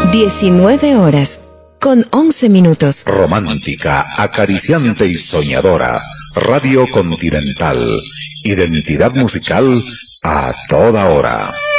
19 horas, con 11 minutos. Romántica, acariciante y soñadora. Radio Continental. Identidad musical a toda hora.